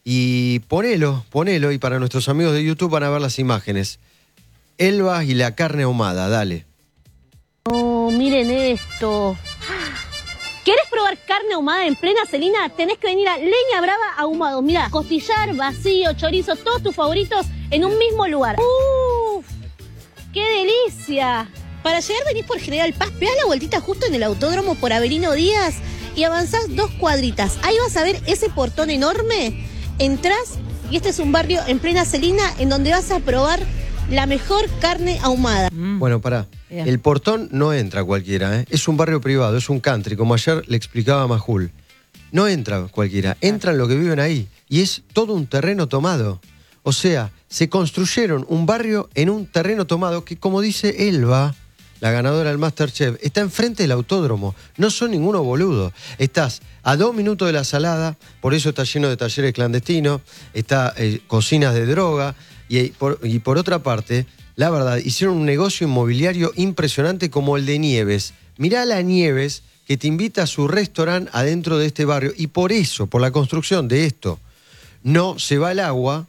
Y ponelo, y para nuestros amigos de YouTube van a ver las imágenes. Elba y la carne ahumada, dale. Oh, miren esto. ¿Querés probar carne ahumada en plena Celina? Tenés que venir a Leña Brava Ahumado. Mirá, costillar, vacío, chorizo, todos tus favoritos en un mismo lugar. ¡Uf! ¡Qué delicia! Para llegar venís por General Paz, pegás la vueltita justo en el autódromo por Avelino Díaz y avanzás 2 cuadritas. Ahí vas a ver ese portón enorme. Entrás y este es un barrio en plena Celina en donde vas a probar la mejor carne ahumada. Bueno, pará. Bien. El portón no entra cualquiera, ¿eh? Es un barrio privado, es un country, como ayer le explicaba Majul. No entra cualquiera, entran los que viven ahí. Y es todo un terreno tomado. O sea, se construyeron un barrio en un terreno tomado que, como dice Elba, la ganadora del Masterchef, está enfrente del autódromo. No son ninguno boludo. Estás a 2 minutos de la Salada, por eso está lleno de talleres clandestinos, está cocinas de droga, y por otra parte, la verdad, hicieron un negocio inmobiliario impresionante como el de Nieves. Mirá a la Nieves que te invita a su restaurante adentro de este barrio, y por eso, por la construcción de esto, no se va el agua,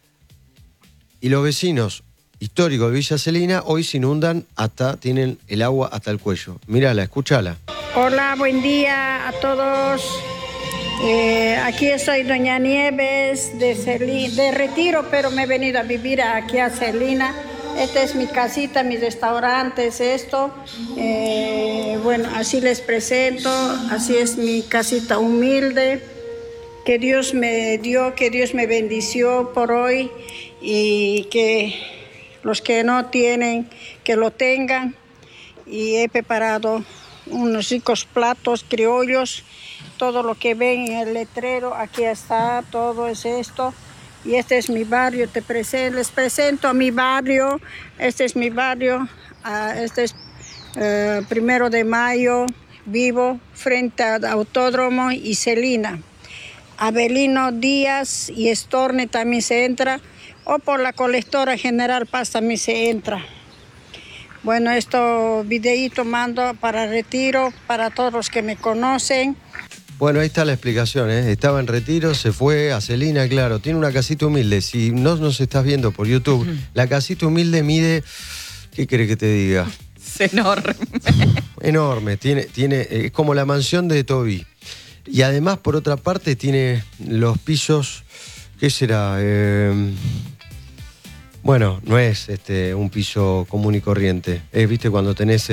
y los vecinos históricos de Villa Celina hoy se inundan tienen el agua hasta el cuello. Mírala, escúchala. Hola, buen día a todos. Aquí soy doña Nieves de Retiro, pero me he venido a vivir aquí a Celina. Esta es mi casita, mi restaurante es esto. Bueno, así les presento, así es mi casita humilde, que Dios me dio, que Dios me bendició por hoy y que los que no tienen, que lo tengan. Y he preparado unos ricos platos criollos, todo lo que ven en el letrero, aquí está, todo es esto. Y este es mi barrio, les presento a mi barrio, este es mi barrio, este es 1 de Mayo, vivo frente al autódromo y Celina. Avelino Díaz y Estorne también se entra, o por la colectora General Paz también se entra. Bueno, esto videíto mando para Retiro, para todos los que me conocen. Bueno, ahí está la explicación, ¿eh? Estaba en Retiro, se fue a Celina, claro. Tiene una casita humilde. Si no nos estás viendo por YouTube, la casita humilde mide, ¿qué querés que te diga? Es enorme. Enorme, es como la mansión de Toby. Y además, por otra parte, tiene los pisos, ¿qué será? Bueno, no es un piso común y corriente. ¿Viste cuando tenés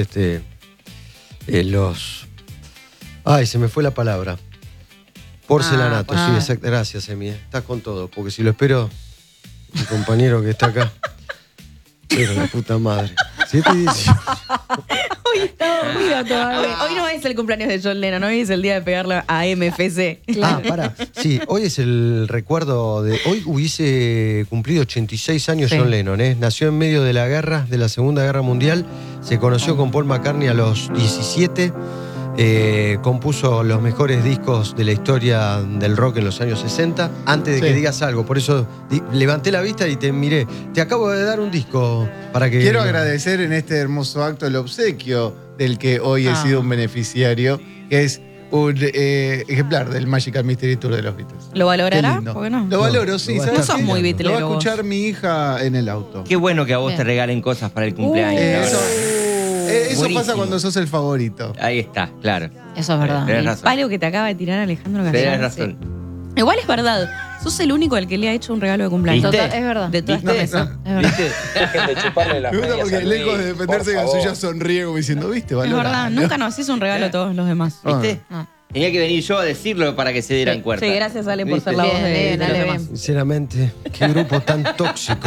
los... Ay, se me fue la palabra. Porcelanato, sí, exacto. Gracias, Emi. Estás con todo, porque si lo espero, mi compañero que está acá, pero la puta madre. 7:18. Hoy estamos muy todavía. Hoy no es el cumpleaños de John Lennon, hoy es el día de pegarle a MFC. Pará. Sí, hoy es el recuerdo de... Hoy hubiese cumplido 86 años John Lennon, ¿eh? Nació en medio de la guerra, de la Segunda Guerra Mundial. Se conoció con Paul McCartney a los 17. Compuso los mejores discos de la historia del rock en los años 60. Antes de que digas algo, por eso levanté la vista y te miré. Te acabo de dar un disco para que... Quiero agradecer en este hermoso acto el obsequio del que hoy he sido un beneficiario, que es un ejemplar del Magical Mystery Tour de los Beatles. ¿Lo valorará? ¿Por qué no? Lo valoro, sí. No sos muy Beatlero. Lo va a vos. escuchar mi hija en el auto. Qué bueno que a vos te regalen cosas para el cumpleaños. la verdad. Eso Buenísimo. pasa cuando sos el favorito. Ahí está, claro. Eso es verdad. Tenés razón. Algo que te acaba de tirar Alejandro García. Tenés razón. Sí. Igual es verdad. Sos el único al que le ha hecho un regalo de cumpleaños. ¿Viste? Total, es verdad. De toda esta ¿Viste? mesa. Es verdad. Dejen de chuparle las Me gusta medias porque a lejos de Luis, defenderse por favor. Gasulla sonríe como diciendo, ¿viste? Es Valora. verdad. Nunca nos haces un regalo a todos los demás. ¿Viste? Ah. Tenía que venir yo a decirlo para que se dieran cuenta. Sí, gracias Ale por ¿Viste? ser la voz de Bien, los dale, demás. bien. Sinceramente, qué grupo tan tóxico.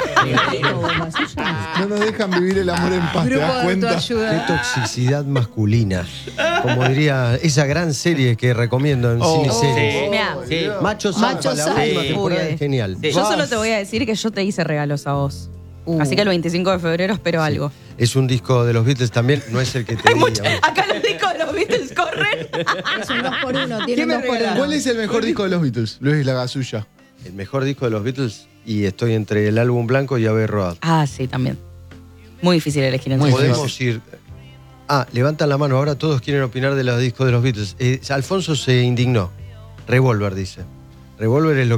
No nos dejan vivir el amor en paz, ¿te Grupo das de cuenta? autoayuda. Qué toxicidad masculina. Como diría esa gran serie que recomiendo en Cine Series. Sí. Mirá, Sí. Macho Macho Alfa, la Alfa. última Sí. temporada Uy, es genial. Sí. Yo solo te voy a decir que yo te hice regalos a vos. Así que el 25 de febrero espero algo. Es un disco de los Beatles también, no es el que te diga. Acá los discos de los Beatles corren. Es un 2x1, ¿Qué tiene me un 2x1. regalás? ¿Cuál es el mejor disco de los Beatles? Luis la Gasulla. El mejor disco de los Beatles, y estoy entre el álbum blanco y Abbey Road. Ah, sí, también. Muy difícil elegir entre Muy ellos. Podemos ir... levantan la mano, ahora todos quieren opinar de los discos de los Beatles. Alfonso se indignó. Revolver, dice. Revolver es lo